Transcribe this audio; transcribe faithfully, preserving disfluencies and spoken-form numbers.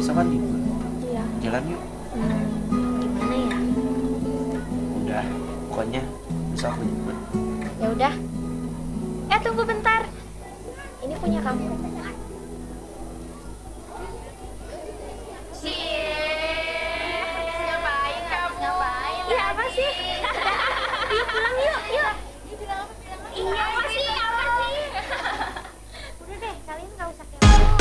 besok kan libur. Iya. Jalan yuk. Hmm, gimana ya? Udah, pokoknya besok aku jemput. Ya udah. Eh tunggu bentar. Ini punya kamu.